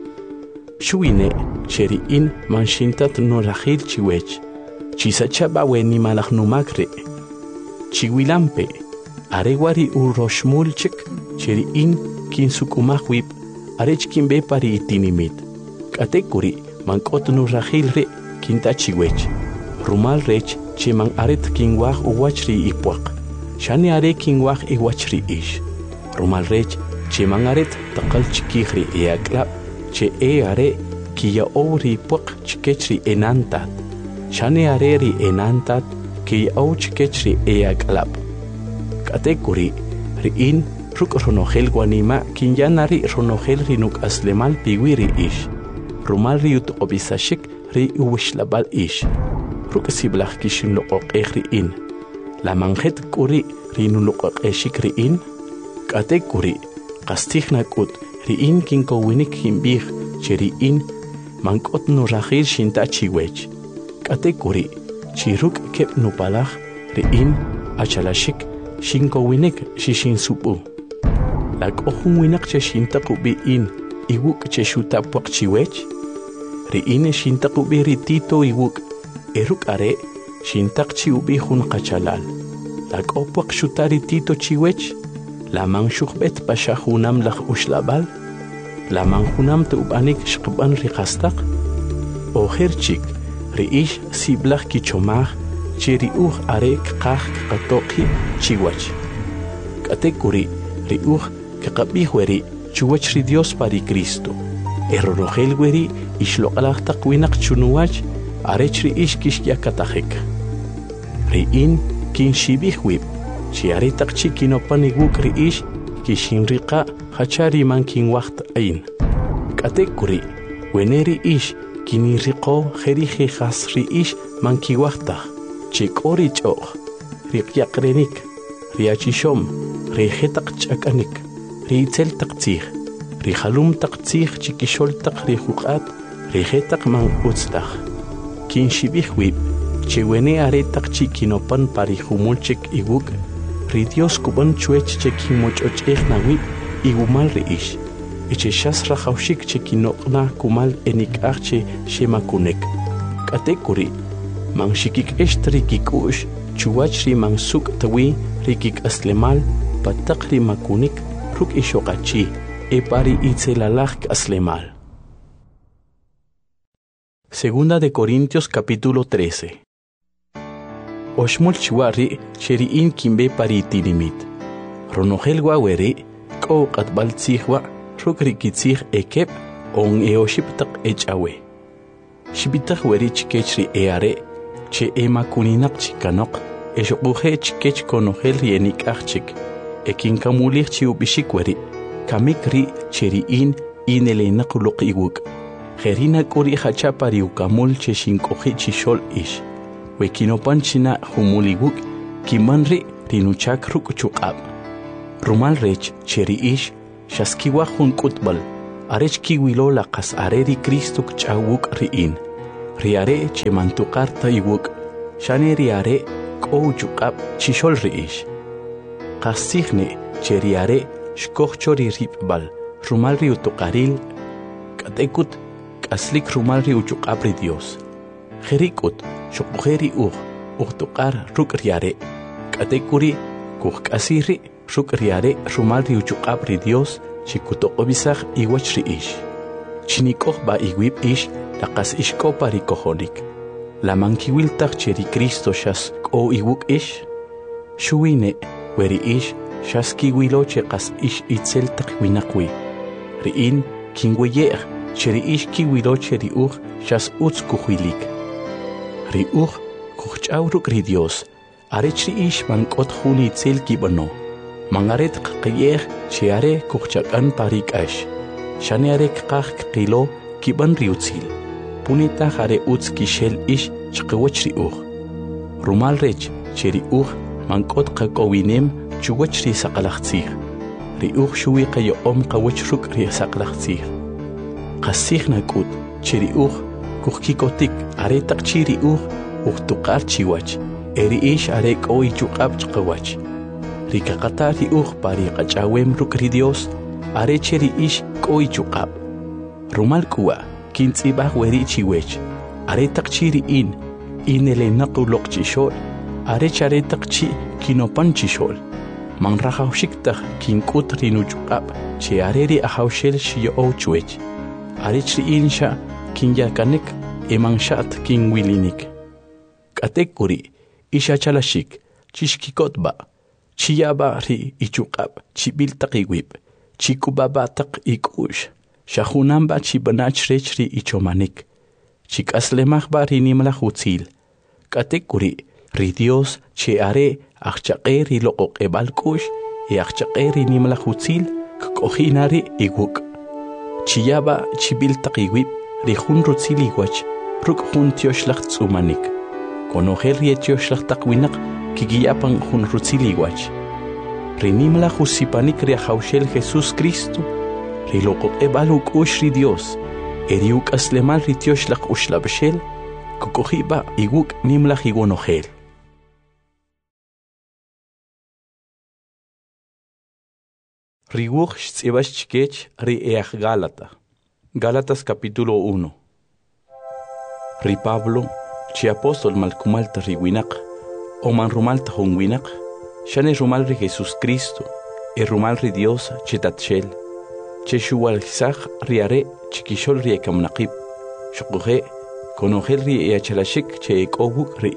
shuine cheri in man shintat nurajil chiwech chisachaba wenimalaj numak ri chiwilampe arewari uroshmulchik cheri in kinsukumaj wib arech kinbe pari itinimit k'atekuri man k'ot nurajil ri kinta chiwech rumal rech che man aret kinwaj uwach ri ipuaq shani are kinwaj iwach ri ish rumal rech che man aret taqal chikij ri eaklab che are kiya ori puaq chikech ri enantat shani are ri enantat kiya o chikech ri eaklab k'atekuri ri in ruk ronojel guanima kinyanari ronojel ri nuk aslemal piwi ri ish rumal ri utqobisashik ri uwishlabal ish ruk siblaj kishin loqoqej ri in la manjet kuri ri nuloqoqeshik ri in k'atekuri qastij nakut ri in kinkowinik kinbij che ri in mank'ot nurajil shinta chiwech k'atekuri chiruk keb nupalaj ri in achalashik shinkowinik shishinsupu la k'ojun winak che shintaqubi in iwuk che shutapuaq chiwech ri in shintaqubi ri tito iwuk eruk are shintaq chiubi jun qachalal la k'opuaq shutari tito chiwech la man shuqbet pasha junam laj ushlabal la man junam tu'banik shqban ri qastaq ojerchik ri ish siblaj kichomaj che ri uj are kqaj qatoqi chiwach k'atekuri ri uj kqabij weri chuwach ri Dios pari Cristo erorojel weri ishloqalaj taq winaq chunuwach arech ri ish kishyakatajik ri in kinshibij wib chi are taq chi kinopan iwuk ri ish kishinriqa hachari man kinwaqt ayin k'atekuri weneri ish kiniriqo jerije jas ri ish man kiwaqtaj chi k'ori ch'oq ri qyaqrenik ri achishom ri jetaq ch'akanik ri itzel taq tzij ri jalum taq tzij chikixol taq ri juq'at ri jetaq man utztaj kinshibij wib che wene are taq chi kinopan pari jumulchik iwuk ri Dios kuban chuech che kimoch'och'ej nawib iwumal ri ish eche shas rajawshik che kinoqna kumal enik'aj che shemakunek k'atekuri man shikik'ex ri kik'u'x chuwach ri man suk' tawi ri kik'aslemal pataq ri makunik ruk' ixoqachi e pari itzelalaj k'aslemal. Segunda de Corintios capítulo 13. Oshmul chiwari sheri in kimbe pari tinimit ronojel waweri k'o q'atb'al tzijwa ruk' ri kitzij ekeb on eoship taq echawe shibitaj weri chikech ri eare che emakuninaq chikanoq exoquje chikech konojel ri enik'ajchik ekinkamulij chi ubishik weri kamik ri cheri in inelenaq luq iwuk jerina k'uri hacha pari ukamul che shink'oji chixol ish wekinopan china humul iwuk kiman ri rinuchak ruk' chuq'ab rumal rech cheri ish shaskiwa hun kutbal arech kiwilo la qas areri Cristo kchawuk riin riare che mantuqar taywuk shane riare koujuqab chishol riish qasigne cheriare shkochori ribal rumal riutuqaril katekut kaslik rumal riujuqab ri Dios jerikut shokujeri tuqar ruk riare katekuri kuqasiri ruk riare rumal riujuqab ri Dios chikutoqobisaq iwach riish chinikoq ba iwib ish laqas ishkopa rikojonik lamankiwiltaq cheri Cristo shas o iwuk ish shuwine weri ish shas kiwilo cheqas ish itzeltaq winaqwi riin kinweyeq cheri ish kiwilo cheri shas utz kujuilik ri kuch'aw ruk ri Dios arech ri ish mank'ot juni itzel kibano mangaret qqiyeq chiare kuchaqan parikash shaneare qaq qilo kiban riutzil punita jare utz kishel ish chqwach ri rumal rech cheri mank'ot qaqowinem chuwach ri saqalaqtzij ri shuwi qayo qawach ruk ri saqalaqtzij qasij nakut cheri kujkikotik are taqchi ri tuqar chiwach eri ish are k'oy chuqab chqawach ri kaqata ri pari qach'awem ruk ri Dios are cheri ish k'oy chuqab rumal kuwa kintz'ibaj weri chiwech are taqchi ri inele naquloq chishol are chare taqchi kinopan chishol manrajawshiktaj kink'ut ri nuchuqab che are ri ajawshel shiyo'ow chuwech are chri sha kinyakanek emanshat kinwilinik katekuri ishachalashik chishkikotba chiyaba ri ichuqab chibiltaq iwib chikubaba taq ikush shahunamba chibanach rech ri ichomanik chikaslemajba ri nimlaj utzil katekuri ri Dios che are achchaqe ri loqoqebal kush e achchaqe ri nimlaj utzil k'ojinari iwuk chiyaba chibiltaq iwib ri jun rutzil iwach ruk jun tioxlaj tzumanik konojel ri tioxlaj taq winaq kigiyapan jun rutzil iwach ri nimlaj usipanik ri ajawxel Jesús Cristo ri loqoqebal ukush ri Dios eri uk'aslemal ri tioxlaj uxlabxel kukojiba iwuk nimlaj iwonojel ri xtz'ibax chkech ri eaj Gálatas capítulo 1 ri Pablo chi apóstol malkumalta ri winaq o manrumalta jun winaq shane rumal ri Jesús Cristo e rumal ri Dios chetatshel che shuwalsaj ri are chikishol ri ekamnaqib shuquje konojel ri eachalashik che ekowuk ri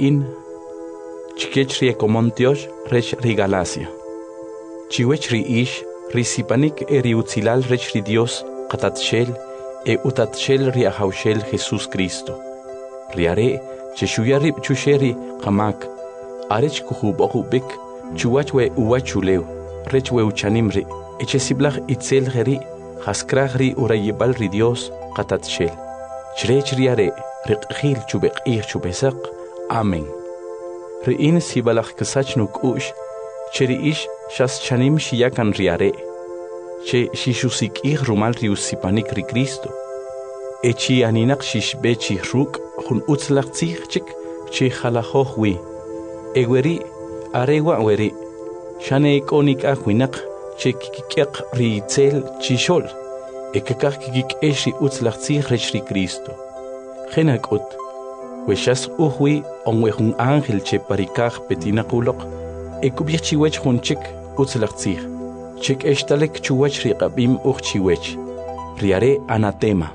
chikech ri ekomontiosh rech ri Galacia chiwech ri ish ri sipanik e ri utzilal rech ri Dios qatatshel e utatshel ri ajawshel Jesús Cristo ri are che shuyarib chusheri qamak arech kuhubokubik chuwach we uwachulew rech we uchanimri eche siblaj itzel geri jaskraj ri urayibal ri Dios qatatshel chrech ri are riqjil chubeq'ij chubesaq amen ri sibalaj kasach nukush cheri ish shas chanim shiyakan ri are che shishusik'ij rumal ri usipanik ri Cristo echi aninaq shishbechi ruk jun utzlaj tzij chik che jalajoj wi eweri arewa weri shane ikonik winaq che kik'eq ri itzel chishol ekakaj kik'ex ri utzlaj tzij rech ri Cristo jenak'ut wexas ujwi onwe jun ángel che parikaj petinaquloq ekub'ij chiwech jun chik utzlaj tzij chik eshtalek chuwach ri qab'im chiwech ri are anatema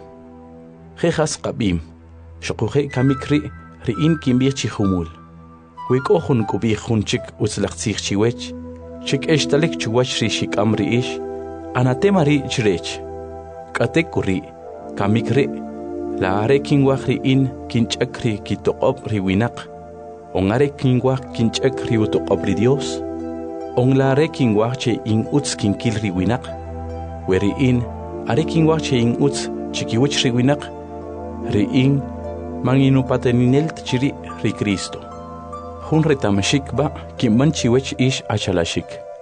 jejas qab'im shokuje kamikri ri kinb'ij chi jumul wek'o jun kub'ij jun chik utzlaj tzij chiwech chik eshtalek chuwach ri xik'am ri ix anatema ri chrech k'atekuri kamikri la are kinwaj ri kinch'ak ri kitoq'ob ri winaq ongare kinwaj kinch'ak ri utoq'ob ri Dios onglare kinwaj che utz kinkil ri winaq weri are kinwaj che utz chikiwech ri winaq ri manginupateninelt chiri ri Cristo jun retamashikba kinban chiwech ix achalashik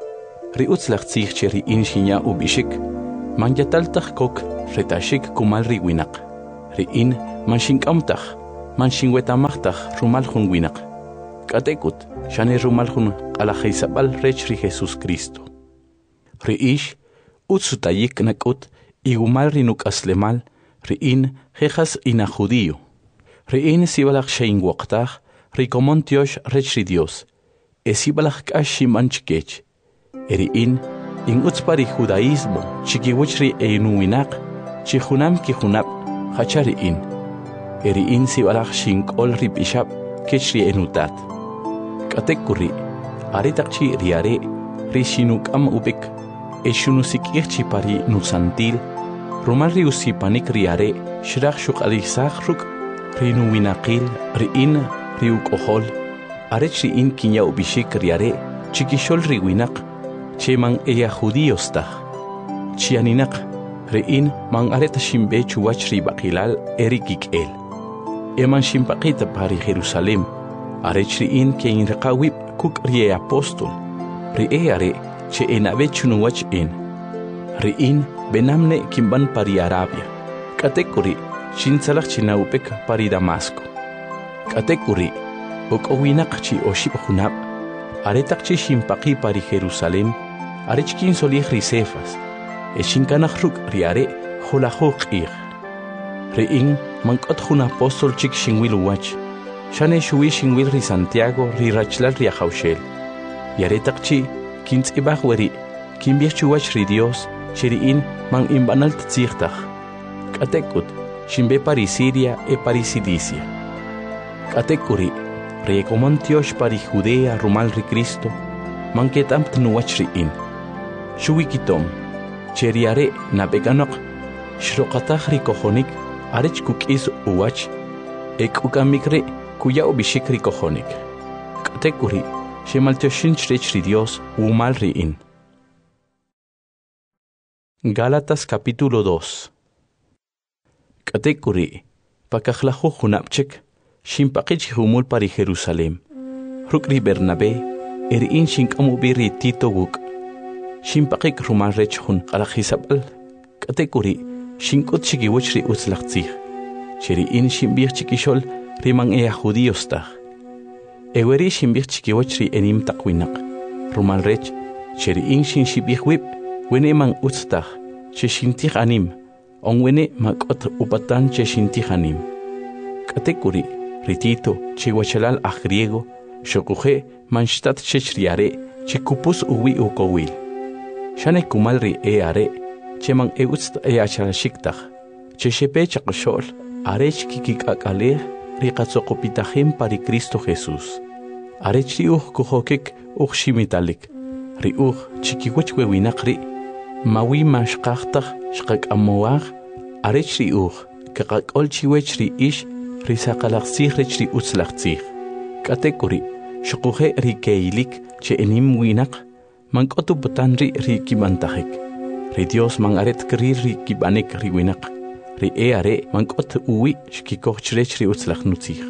ri utzlaqtzij che ri in xinya ubishik, man yataltaj kok retashik kumal ri winaq. Ri in man xinkamtaj, man xinwetamajtaj rumal jun winaq. Katekut, xane rumal jun qalajaysabal rech ri Jesus Cristo. Ri ish, utzutayik nakut, igumal ri nukaslemal, ri in jejas ina judío. Ri in sibalak shein waqtaj, ri komontiosh rech ri Dios. Esibalak kashi manchkech. Eri in utspari judaísmo, chikiwich ri einuwinak, chihunam kihunap, hachari in. Eri in sibalak shinkol ri bishap, kech ri enutat. Katekuri, aritakchi riare, ri shinukam ubik, eshunusikirchi pari nusantil, rumal ri usipanik riare, shirach shuk alisachruk, ri nuwinakil, ri in, ri ukohol, arech ri in kinya ubishik riare, chikishol ri winak, che man ella judíos taj. Chianinak, rein man areta shimbe chuwach ri bakilal erikik el. Eman shimpakita pari Jerusalem, arech rein ke in rekawib kuk rie apostol. Rie are che enabe chunuwach en. Rein benamne kimban pari Arabia. Katekuri shinsalak chinaupek pari Damasco. Katekuri okowinak chi oshib hunab. Aretak chi shimpaki pari Jerusalem. Arechkin solih risefas, eshinkanachruk riare holahok ir. Rein mankot jun apostol chik shinwil wach, shane shui shinwil ri Santiago ri rachlal ri ajaushel. Yaretakchi kins ibahweri, kimbiachuwach ri Dios, shiriin man imbanal tzirtach. Katekut, shimbe pari Siria e pari Cilicia. Katekuri, rekomontiosh pari Judea rumal ri Cristo, manketam tnuwach riin. Shuwikitom, cheriare nabeganok, shroqataj rikojonik, arech kukis uwach, ekukamikre kuya ubishik rikojonik. Katekuri, shemaltioshin chrech ri Dios umal riin. Gálatas capítulo 2. Katekuri, pakajlajo junapchek, shimpakich humul pari Jerusalem. Rukri Bernabé, erin shinkamubiri Tito wuk. Shimpakik rumal rech hun alajisabal. Katekuri, shinkut chikiwich ri utzlaqtzij. Cheri in shimbir chikishol riman ea judíos taj. Eweri shimbir chikiwich ri enim takwinak. Rumal rech, cheri in shinshibir wib, wene man utztaj, che shintij anim, on wene makot upatan che shintij anim. Katekuri, ritito, chiwachalal a griego, shokuje manshtat chechriare, chikupus uwi ukowil. Shane kumalri are, cheman eutst achalashiktaj, cheshepe chakshol, arech kikik akale, riqatzokopitajem pari Cristo Jesús. Arech riuj kuhokik shimmitalik, riuj chikiwech wewinakri, mawi mashqajtaj shqak amoaj, arech riuj, kakakol chiwech ri ish, risaqalaqsij rech ri utzlaqtzij. Katekuri, shokuje rikeilik che enim winak, mankotu botanri ri kimantajik. Ri Dios man aret kri ri kibanik ri winak. Ri are mankot uwi shkikochchrech ri utzlaqnutzij.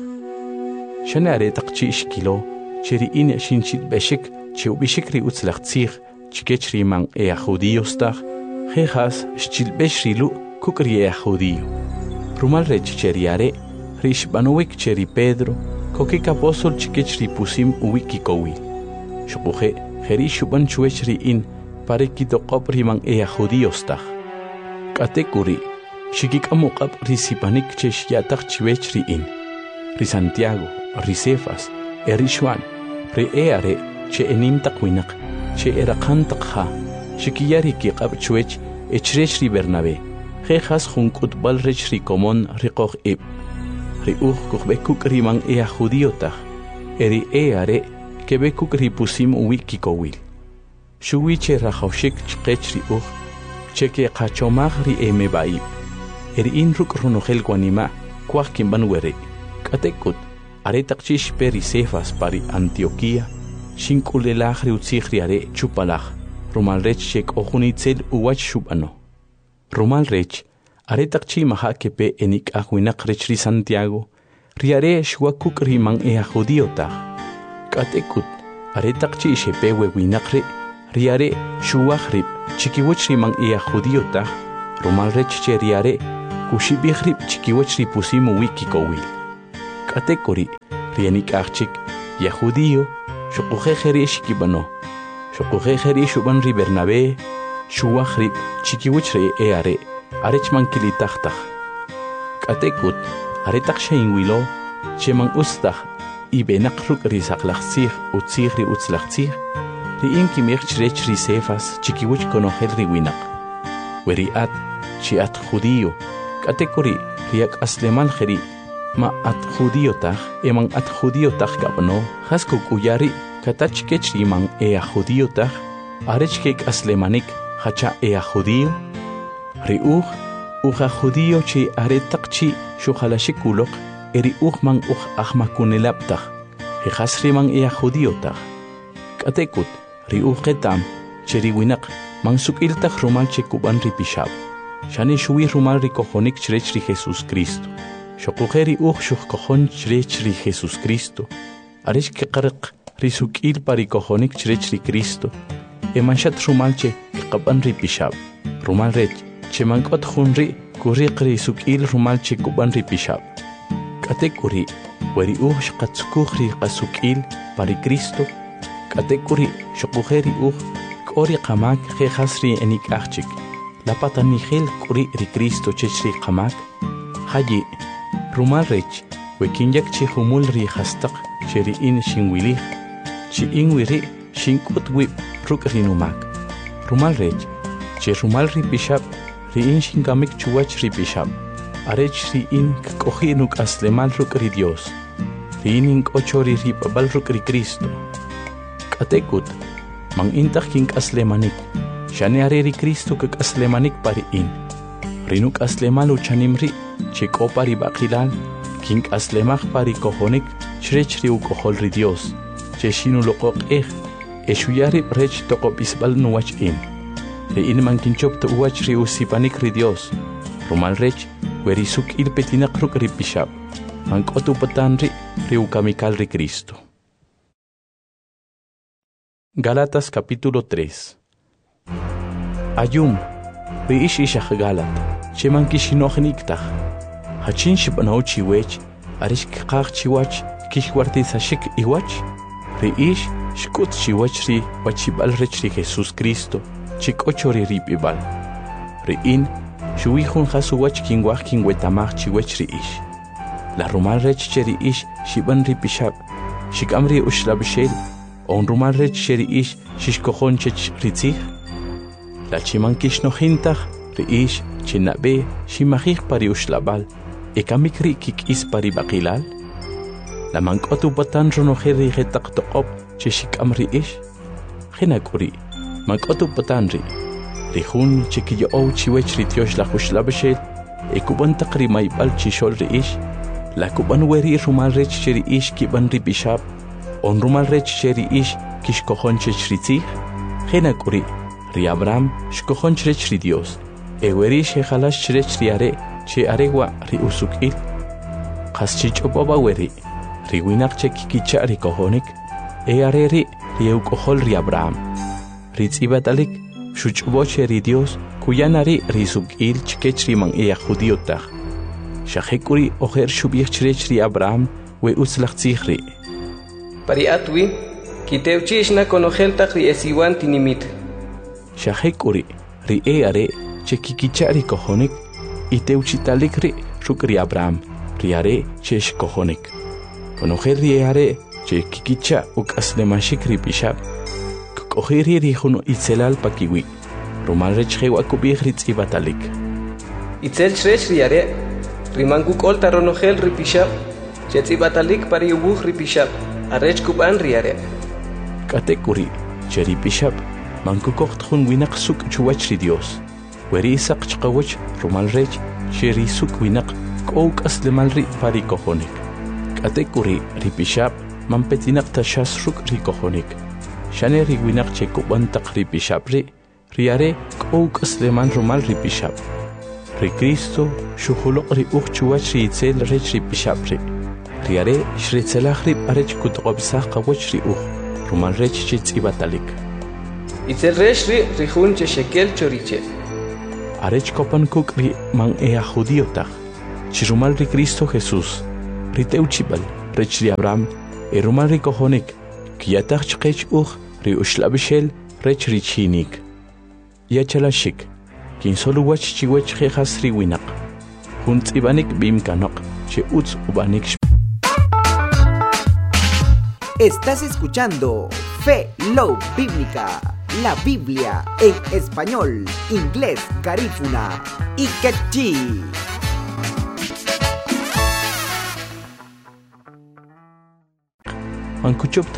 Shane aretaqchi shkilo, che ri in shinchit beshik, che ubishik ri utzlaqtzij, chkech ri man judíos taj, jejas shchilbesh rilu kuk ri judío. Rumal rech che ri are, ri shbanuwik che ri Pedro, kokik apostol chkech ri pusim uwi kikowil. Shokuje, Heri shuban chuech ri in, pare kitokop riman judíos taj. Katekuri, shikik amukap risipanik chesh yatak chuech ri in. Ri Santiago, ri Cefas, eri Juan, ri are, che enim takwinak, che erakan takha, shikiyari kikap chuech, echrech ri Bernabé, jejas junkut bal rech ri komon rikoch ib. Ri kuchbekuk riman judío taj, eri are, kebekuk ripusim uwi kikowil. Shuwi che rajawshik chkech ri cheke qachomaj ri emebaib. In ruk runogel guanima, kwaj kimban were. Katekut, aretakchish peri Cefas pari Antioquía, shinkulelaj ri utzij ri are chupalaj, rumalrech shek ojunitzel uwach shubano. Rumalrech, aretakchi maha kepe enik ahuinak rech ri Santiago, ri are shwakuk riman judío taj. Katekut, aretakchi shepe wewinakre, riare shuwahrib chikiwach riman ea judío taj rumal rech che riare kushibihrib chikiwach ripusimu wikikowil katekori rianik achik ya judío shukujejeri shikibano shukujejeri shuban ri Bernabé shuwahrib chikiwach re eare arechman kilitachtach katekut aretak sheinwilo cheman ustach ibenaqruk risaqlaqsij utzij ri utzlaqsij ri inkimej chrech ri sefas chikiwach konojel ri winaq weriat chi at judío katekori riak asleman kheri ma at judío taj eman at judío taj kabno haskuk uyari katach kechri man ea judío taj arechkek aslemanik hacha ea judío ri uja judío chi aretaqchi shuhalashikuloq eri man ahmakunelaptaj hejasri man ea judío taj katekut ri ketam cheri winaq man sukiltaj rumal chekuban ri pishab shani shuwi rumal ri kojonik chrech ri Jesús Cristo shokujeri shukkojon chrech ri Jesús Cristo arish ke qarq ri sukil pari kojonik chrech ri Cristo emanshat rumal che qaban ri pishab rumal rech cheman qot khunri kuriq ri sukil rumal chekuban ri pishab katekuri weri shqatsukuj ri qasukil pari Cristo katekuri shokujeri kori qamak khejasri enik achik la patanigel kuri ri Cristo chechri qamak haji rumal rech wekinyak chi humul ri hastaq cheri in shinwili chi inwiri shinkutwi ruk rinumak rumal rech che rumal ri bishab ri in shingamik chuwach ri bishab arech ri in kohinuk aslemal ruk ri Dios ri in kochori ri babal ruk ri Cristo katekut man intaq kink aslemanik shane areri Cristo kak aslemanik pari in rinuk aslemalu chanimri chiko pari baqilal kink aslemak pari kojonik chrech ri ukojol ri Dios che shinu loqoq eshuyari rech toqop isbal nuwach in ri in man kinchop to uwach ri usipanik ri Dios rumal rech weri suk il petinaq ruk ri bishab man qotu patanri ri ukamikal ri Cristo. Gálatas capítulo 3. Ayum, reish ishach Galat, cheman kishinochniktaj. Hachin shibano chiwech, arish kaq chiwach, kishwartizashik iwach. Reish shkut chiwach ri wachibal rech ri Jesús Cristo, chikochori ripibal. Rein, shuihun hasuwach kinwach kinwetamach chiwech reish. La rumal rech cheri ish shiban ripishab, shikamri ushlabshel. On rumal rech cheri ish shishkojon chech ritzih. La chiman kishnojintach ri ish chinabe shimajih pari ushlabal. Ekamikri kik is pari baqilal. La mankotu patan ronojeri getak toqop cheshikamri ish. Genakuri mankotu patanri. Rihun chikiyo chiwech rityosh la ushlabashel. Ekuban takri maibal chishol ri ish. La kuban weri rumal rech cheri ish kiban ri bishab. On rumal rech cheri ish kishkojon chech ritzih, genakuri ri Abraham shkojon chech ri Dios, eweri shehalash chech ri are, che aregwa ri usukil, qaschich opaba weri, ri winak che kikicha ri kojonik, are ri eukojol ri Abraham, ri tzibatalik shuchbo che ri Dios, kuyanari ri sukil chkech ri man ea judío taj, shahekuri ojer shubich chech ri Abraham we uslachtzih ri. Pari atwi, kiteuchishna konojel tak ri esiwan tinimit. Shahekuri, ri eare, che kikichari kojonik, iteuchitalik ri ruk ri Abraham, ri are che shkojonik. Konojel ri eare, che kikicha uk aslemashik ri bishab, kokojiri ri juno itzelal pakiwi, rumal rech hewa kubih ri tzibatalik. Itzel chrech ri are, rimangu kolta ronojel ri bishab, che tzibatalik pari ubuh ri bishab. Arech kuban riare. Katekuri, cheri bishab, mankukocht hun winak suk chuwach ri Dios. Weri isak chqawach rumal rech, cheri suk winak kouk aslemal ri pari kojonik. Katekuri ri bishab, man petinak tashas ruk ri kojonik. Shane ri winak che kuban tak ri bishab ri, riare kouk asleman rumal ri bishab. Ri Cristo, shuhulok ri chuwach ri itzel rech ri bishab ri. Riare shritzelach ri arech kutqobsach qawach ri rumal rech chitz ibatalik. itzel resh rihun che shekel choriche. Arech kopan kuk ri man ea judío tag. Chirumal ri Cristo Jesús. Riteuchibal, rech ri Abraham, erumal ri kohonik, kiyatag chkech ri ushlabishel, rech ri chinik. Yachalashik, kin solo wach chiwech jejas ri winak. Hunt ibanik bim kanok, che utz ubanik. Estás escuchando Fe Love Bíblica, la Biblia en español, inglés, garífuna y quechí. Mankuchop